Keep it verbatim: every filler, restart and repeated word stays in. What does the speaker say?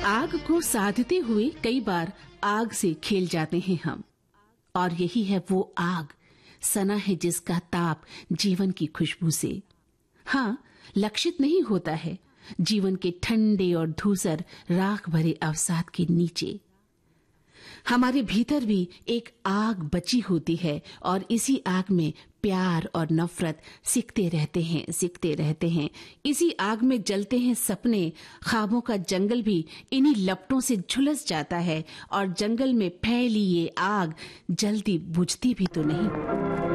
आग को साधते हुए कई बार आग से खेल जाते हैं हम, और यही है वो आग, सना है जिसका ताप जीवन की खुशबू से। हाँ, लक्षित नहीं होता है जीवन के ठंडे और धूसर राख भरे अवसाद के नीचे। हमारे भीतर भी एक आग बची होती है, और इसी आग में प्यार और नफरत सिकते रहते हैं सिकते रहते हैं इसी आग में जलते हैं सपने। ख्वाबों का जंगल भी इन्हीं लपटों से झुलस जाता है, और जंगल में फैली ये आग जल्दी बुझती भी तो नहीं।